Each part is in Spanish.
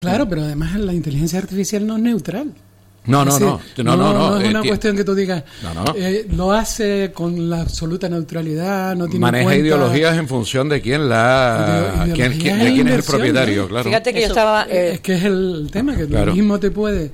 Claro, pero además la inteligencia artificial no es neutral. No es una es cuestión que tú digas, lo hace con la absoluta neutralidad, no tiene maneja cuenta, ideologías en función de quién quién es el propietario, claro. Fíjate que yo estaba... es que es el tema, que lo mismo te puede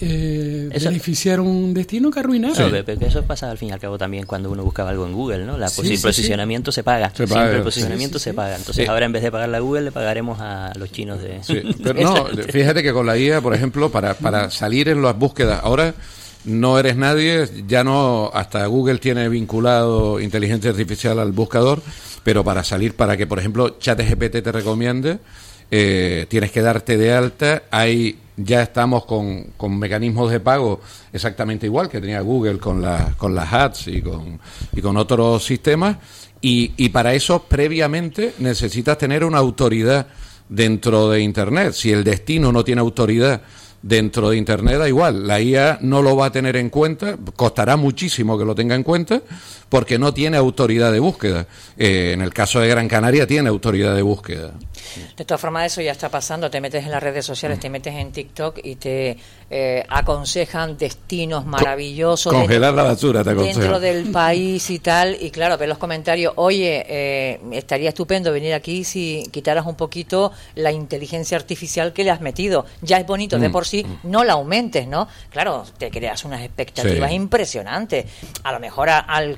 beneficiar un destino que arruinar. Sí. Pero eso pasa al fin y al cabo también cuando uno buscaba algo en Google, ¿no? El posicionamiento se paga. Siempre el posicionamiento se paga. Entonces ahora en vez de pagarle a Google le pagaremos a los chinos de... Sí. Pero no, fíjate que con la IA, por ejemplo, para salir en las búsquedas, ahora no eres nadie, ya no, hasta Google tiene vinculado inteligencia artificial al buscador, pero para salir, para que, por ejemplo, ChatGPT te recomiende, tienes que darte de alta. Ya estamos con mecanismos de pago exactamente igual que tenía Google con las ads y con otros sistemas, y para eso previamente necesitas tener una autoridad dentro de Internet. Si el destino no tiene autoridad dentro de Internet, da igual, la IA no lo va a tener en cuenta, costará muchísimo que lo tenga en cuenta, porque no tiene autoridad de búsqueda. En el caso de Gran Canaria tiene autoridad de búsqueda. De todas formas, eso ya está pasando. Te metes en las redes sociales, te metes en TikTok y te aconsejan destinos maravillosos. Congelar la basura, te aconsejan. Dentro del país y tal. Y claro, ves los comentarios, oye, estaría estupendo venir aquí si quitaras un poquito la inteligencia artificial que le has metido. Ya es bonito de por sí, no la aumentes, ¿no? Claro, te creas unas expectativas impresionantes. A lo mejor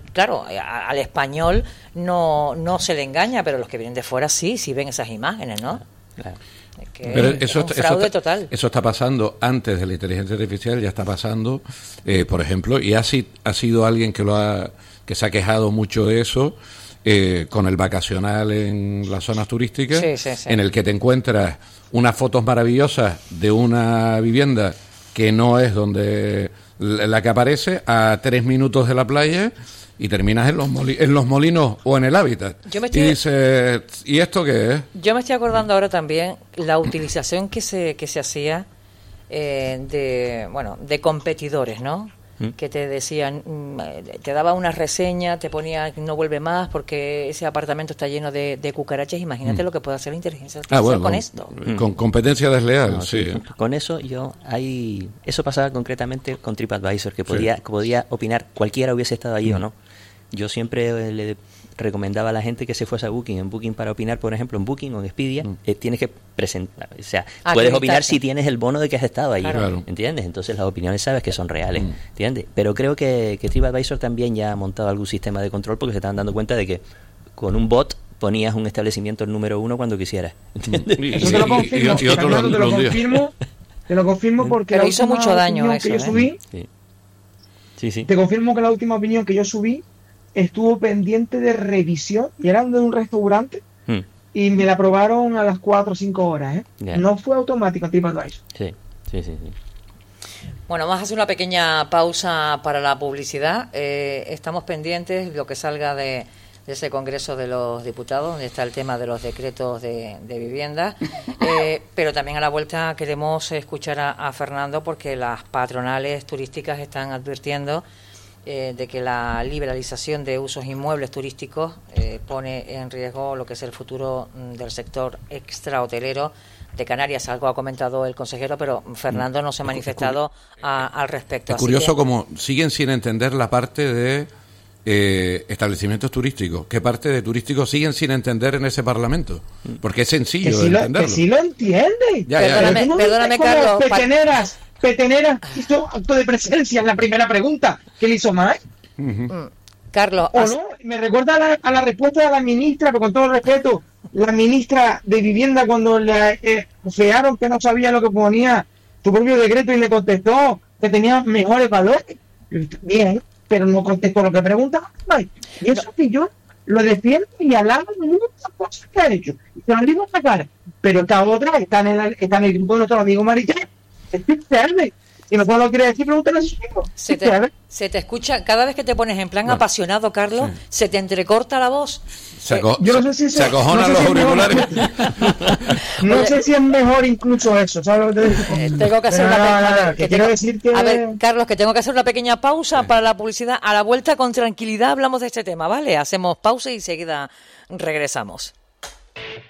al español no se le engaña, pero los que vienen de fuera sí ven esas imágenes, ¿no? Claro. Es que pero es un fraude total. Eso está pasando antes de la inteligencia artificial, ya está pasando, por ejemplo, y ha sido alguien que se ha quejado mucho de eso, con el vacacional en las zonas turísticas, en el que te encuentras unas fotos maravillosas de una vivienda que no es donde la que aparece, a 3 minutos de la playa, y terminas en los molinos o en el hábitat. Y dices, ¿y esto qué es? Yo me estoy acordando ahora también la utilización que se hacía de competidores, ¿no? Que te decían, te daba una reseña, te ponía no vuelve más porque ese apartamento está lleno de cucarachas. Imagínate lo que puede hacer la inteligencia artificial con esto. Con competencia desleal, sí. Con eso eso pasaba concretamente con TripAdvisor, que podía opinar, cualquiera hubiese estado allí o no. Yo siempre le recomendaba a la gente que se fuese a Booking. En Booking, para opinar, por ejemplo, en Booking o en Expedia, tienes que presentar, o sea, puedes opinar si tienes el bono de que has estado ahí, ¿entiendes? Entonces las opiniones sabes que son reales, ¿entiendes? Pero creo que TripAdvisor también ya ha montado algún sistema de control, porque se están dando cuenta de que con un bot ponías un establecimiento el número 1 cuando quisieras, ¿entiendes? Eso te lo confirmo, te lo confirmo porque pero hizo mucho daño eso, que yo subí, sí. Te confirmo que la última opinión que yo subí estuvo pendiente de revisión, y eran de un restaurante, y me la aprobaron a las 4 o 5 horas, No fue automático en TripAdvisor. Sí. Bueno, vamos a hacer una pequeña pausa para la publicidad. Estamos pendientes de lo que salga de ese Congreso de los Diputados, donde está el tema de los decretos de vivienda, pero también a la vuelta queremos escuchar a Fernando, porque las patronales turísticas están advirtiendo de que la liberalización de usos inmuebles turísticos pone en riesgo lo que es el futuro del sector extrahotelero de Canarias. Algo ha comentado el consejero, pero Fernando no se ha manifestado al respecto. Es curioso como siguen sin entender la parte de establecimientos turísticos. ¿Qué parte de turísticos siguen sin entender en ese Parlamento? Porque es sencillo de entenderlo. Que sí lo entienden. Perdóname, Carlos. Petenera hizo acto de presencia en la primera pregunta. ¿Qué le hizo más? Carlos. ¿O no? Me recuerda a la respuesta de la ministra, pero con todo el respeto, la ministra de Vivienda, cuando le fearon que no sabía lo que ponía su propio decreto, y le contestó que tenía mejores valores. Bien, pero no contestó lo que preguntaba. Y eso que yo lo defiendo y alabo muchas cosas que ha hecho. Y se lo digo a la cara. Pero esta otra está en el grupo de nuestro amigo Marichal. Es pincel, y no lo quiere decir, pregúntale a su hijo. Se te escucha, cada vez que te pones en plan apasionado, Carlos, se te entrecorta la voz. Yo no sé si se acojonan los auriculares. No sé si es mejor incluso eso, ¿sabes? Tengo que hacer A ver, Carlos, que tengo que hacer una pequeña pausa para la publicidad. A la vuelta, con tranquilidad, hablamos de este tema, ¿vale? Hacemos pausa y enseguida regresamos.